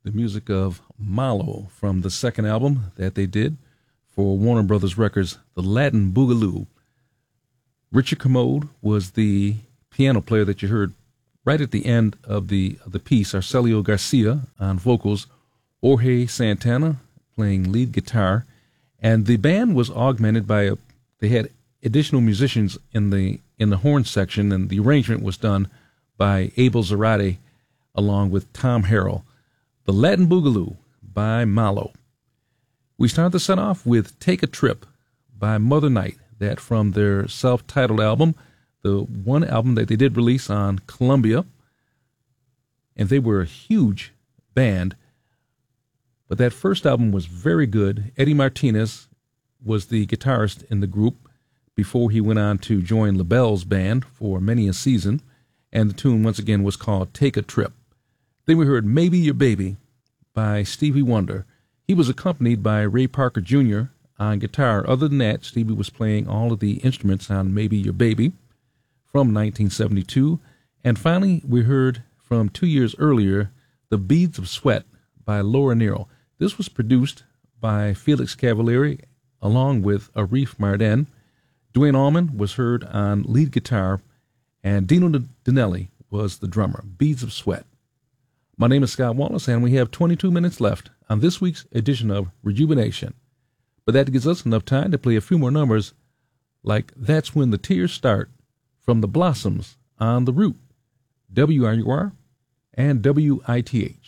the music of Malo from the second album that they did for Warner Brothers Records, The Latin Boogaloo. Richard Commode was the piano player that you heard right at the end of the piece. Arcelio Garcia on vocals, Jorge Santana playing lead guitar, and the band was augmented by they had additional musicians in the horn section, and the arrangement was done by Abel Zarate along with Tom Harrell. The Latin Boogaloo by Malo. We start the set off with Take a Trip by Mother Night, that from their self-titled album, the one album that they did release on Columbia, and they were a huge band, but that first album was very good. Eddie Martinez was the guitarist in the group before he went on to join LaBelle's band for many a season, and the tune once again was called Take a Trip. Then we heard Maybe Your Baby by Stevie Wonder. He was accompanied by Ray Parker Jr. on guitar. Other than that, Stevie was playing all of the instruments on Maybe Your Baby from 1972. And finally, we heard from 2 years earlier, The Beads of Sweat by Laura Nyro. This was produced by Felix Cavaliere along with Arif Mardin. Duane Allman was heard on lead guitar, and Dino Danelli was the drummer. Beads of Sweat. My name is Scott Wallace, and we have 22 minutes left on this week's edition of Rejuvenation. But that gives us enough time to play a few more numbers like That's When the Tears Start from the Blossoms on the Route, WRUR and WITH.